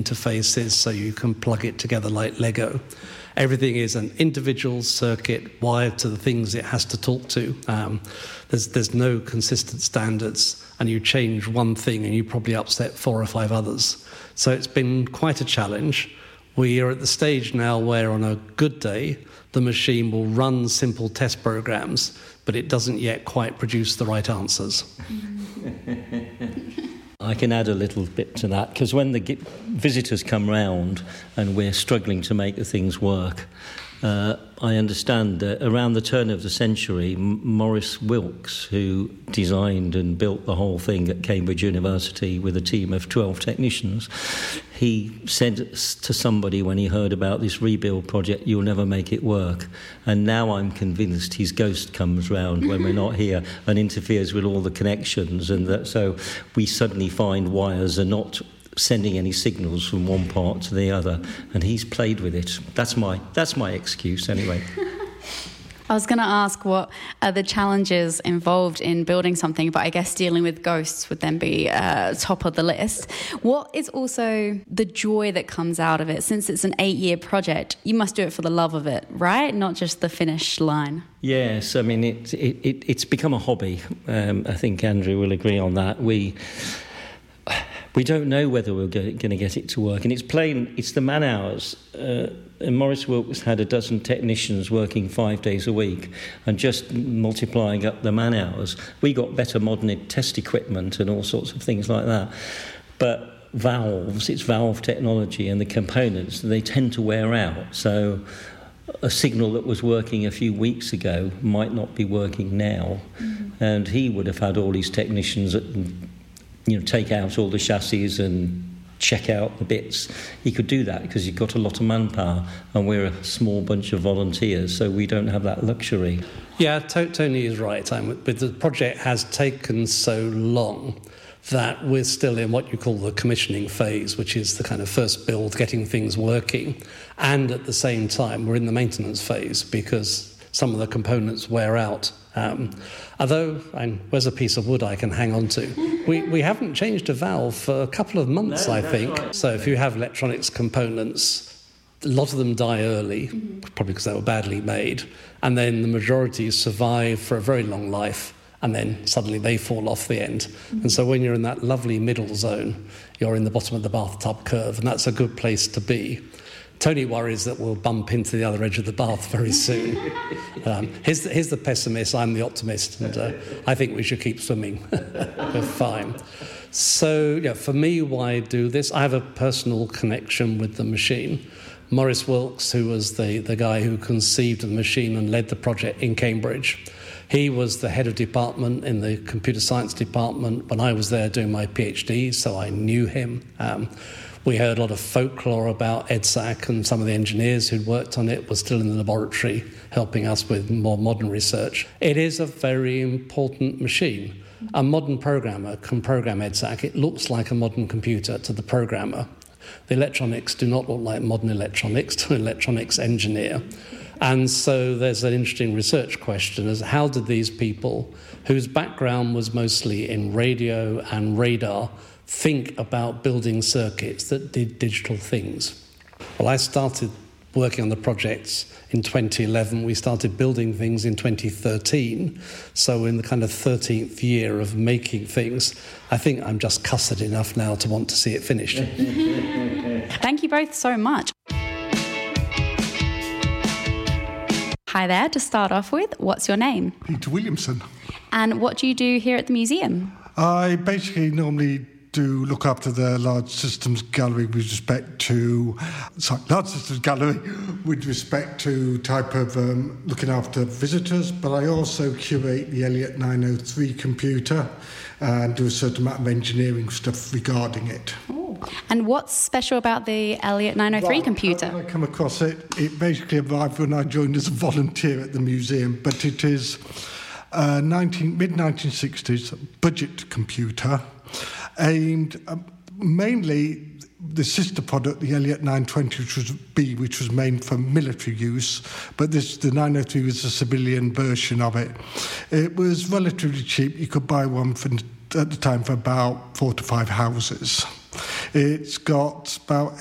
interfaces so you can plug it together like Lego. Everything is an individual circuit wired to the things it has to talk to. There's no consistent standards, and you change one thing and you probably upset 4 or 5 others. So it's been quite a challenge. We are at the stage now where on a good day, the machine will run simple test programs, but it doesn't yet quite produce the right answers. I can add a little bit to that, because when the visitors come round and we're struggling to make the things work, I understand that around the turn of the century, Maurice Wilkes, who designed and built the whole thing at Cambridge University with a team of 12 technicians, he said to somebody when he heard about this rebuild project, "You'll never make it work." And now I'm convinced his ghost comes round when we're not here and interferes with all the connections, and that so we suddenly find wires are not sending any signals from one part to the other, and he's played with it. That's my excuse anyway. I was going to ask what are the challenges involved in building something, but I guess dealing with ghosts would then be top of the list. What is also the joy that comes out of it? Since it's an 8-year project, you must do it for the love of it, right? Not just the finish line. Yes, I mean, it's become a hobby. I think Andrew will agree on that. We don't know whether we're going to get it to work. And it's the man hours. And Maurice Wilkes had a dozen technicians working 5 days a week, and just multiplying up the man hours, we got better modern test equipment and all sorts of things like that. But valves, it's valve technology, and the components, they tend to wear out. So a signal that was working a few weeks ago might not be working now. Mm-hmm. And he would have had all his technicians take out all the chassis and check out the bits. He could do that because he's got a lot of manpower, and we're a small bunch of volunteers, so we don't have that luxury. Yeah, Tony is right. But the project has taken so long that we're still in what you call the commissioning phase, which is the kind of first build, getting things working. And at the same time, we're in the maintenance phase because some of the components wear out. Although, where's a piece of wood I can hang on to? We haven't changed a valve for a couple of months, I think. Right. So if you have electronics components, a lot of them die early, probably because they were badly made, and then the majority survive for a very long life, and then suddenly they fall off the end. And so when you're in that lovely middle zone, you're in the bottom of the bathtub curve, and that's a good place to be. Tony worries that we'll bump into the other edge of the bath very soon. Here's the pessimist, I'm the optimist, and I think we should keep swimming. We're fine. So, for me, why do this? I have a personal connection with the machine. Maurice Wilkes, who was the guy who conceived the machine and led the project in Cambridge, he was the head of department in the computer science department when I was there doing my PhD, so I knew him. We heard a lot of folklore about EDSAC, and some of the engineers who'd worked on it were still in the laboratory helping us with more modern research. It is a very important machine. A modern programmer can program EDSAC. It looks like a modern computer to the programmer. The electronics do not look like modern electronics to an electronics engineer. And so there's an interesting research question as how did these people, whose background was mostly in radio and radar, think about building circuits that did digital things? Well, I started working on the projects in 2011. We started building things in 2013. So in the kind of 13th year of making things, I think I'm just cussed enough now to want to see it finished. Thank you both so much. Hi there, to start off with, what's your name? Peter Williamson. And what do you do here at the museum? I basically normally do look after the Large Systems Gallery with respect to type of looking after visitors, but I also curate the Elliott 903 computer and do a certain amount of engineering stuff regarding it. Oh. And what's special about the Elliott 903 computer? When I come across it, it basically arrived when I joined as a volunteer at the museum, but it is mid-1960s budget computer aimed mainly the sister product, the Elliott 920, which was made for military use, but the 903 was a civilian version of it. It was relatively cheap. You could buy one at the time for about 4 to 5 houses. It's got about